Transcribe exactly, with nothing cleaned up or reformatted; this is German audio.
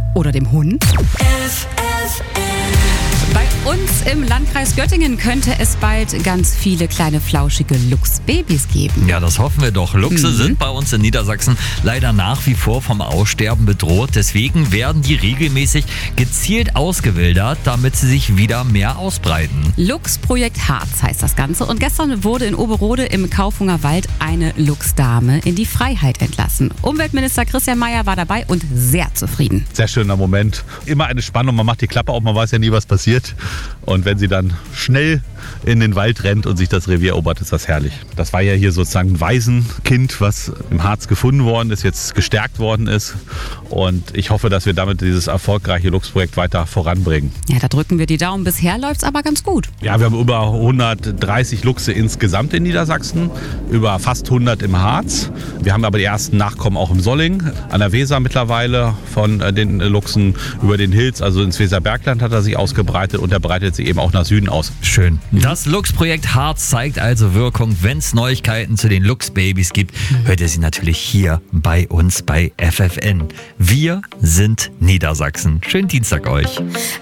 oder dem Hund? Bei uns im Landkreis Göttingen könnte es bald ganz viele kleine flauschige Luchsbabys geben. Ja, das hoffen wir doch. Luchse mhm. sind bei uns in Niedersachsen leider nach wie vor vom Aussterben bedroht. Deswegen werden die regelmäßig gezielt ausgewildert, damit sie sich wieder mehr ausbreiten. Luchsprojekt Harz heißt das Ganze. Und gestern wurde in Oberode im Kaufhunger Wald eine Luchsdame in die Freiheit entlassen. Umweltminister Christian Mayer war dabei und sehr zufrieden. Sehr schöner Moment. Immer eine Spannung, man macht die Klappe auf, man weiß ja nie, was passiert. Und wenn sie dann schnell in den Wald rennt und sich das Revier erobert, ist das herrlich. Das war ja hier sozusagen ein Waisenkind, was im Harz gefunden worden ist, jetzt gestärkt worden ist. Und ich hoffe, dass wir damit dieses erfolgreiche Luchsprojekt weiter voranbringen. Ja, da drücken wir die Daumen. Bisher läuft es aber ganz gut. Ja, wir haben über hundertdreißig Luchse insgesamt in Niedersachsen, über fast hundert im Harz. Wir haben aber die ersten Nachkommen auch im Solling, an der Weser mittlerweile von den Luchsen über den Hilz, also ins Weserbergland hat er sich ausgebreitet und er breitet sich eben auch nach Süden aus. Schön. Das Luchsprojekt Harz zeigt also Wirkung. Wenn es Neuigkeiten zu den Luchsbabys gibt, hört ihr sie natürlich hier bei uns bei F F N. Wir sind Niedersachsen. Schönen Dienstag euch.